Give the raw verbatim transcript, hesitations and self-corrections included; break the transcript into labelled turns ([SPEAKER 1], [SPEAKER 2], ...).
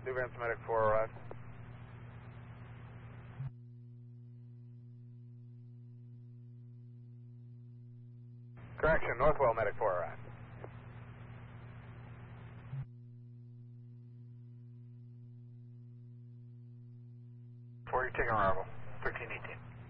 [SPEAKER 1] New Vance Medic four arrived. Correction, Northwell Medic four arrived.
[SPEAKER 2] four, you're taking arrival, thirteen eighteen.